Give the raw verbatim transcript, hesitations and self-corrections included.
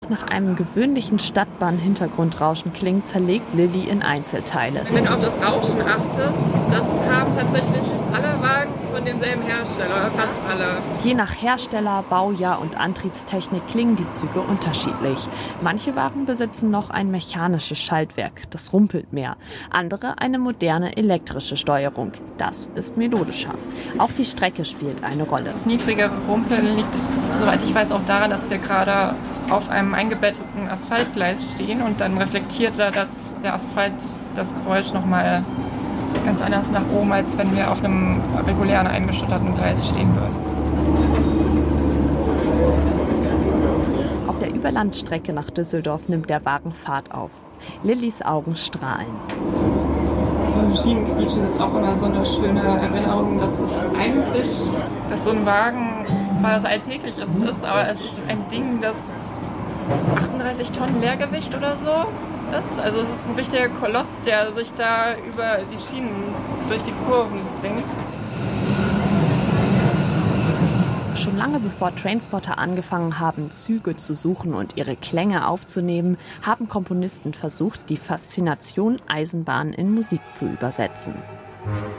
nach einem gewöhnlichen Stadtbahn-Hintergrundrauschen klingt, zerlegt Lilly in Einzelteile. Wenn du auf das Rauschen achtest, das haben tatsächlich alle Wagen von demselben Hersteller, oder fast alle. Je nach Hersteller, Baujahr und Antriebstechnik klingen die Züge unterschiedlich. Manche Wagen besitzen noch ein mechanisches Schaltwerk, das rumpelt mehr. Andere eine moderne elektrische Steuerung. Das ist melodischer. Auch die Strecke spielt eine Rolle. Das niedrigere Rumpeln liegt, soweit ich weiß, auch daran, dass wir gerade auf einem eingebetteten Asphaltgleis stehen und dann reflektiert da das, der Asphalt das Geräusch nochmal ganz anders nach oben, als wenn wir auf einem regulären eingeschütterten Gleis stehen würden. Auf der Überlandstrecke nach Düsseldorf nimmt der Wagen Fahrt auf. Lillys Augen strahlen. So ein Schienenquietschen ist auch immer so eine schöne Erinnerung. Das ist eigentlich, dass so ein Wagen zwar das Alltägliches ist, aber es ist ein Ding, das achtunddreißig Tonnen Leergewicht oder so ist. Also es ist ein richtiger Koloss, der sich da über die Schienen durch die Kurven zwingt. Schon lange bevor Trainspotter angefangen haben, Züge zu suchen und ihre Klänge aufzunehmen, haben Komponisten versucht, die Faszination Eisenbahn in Musik zu übersetzen.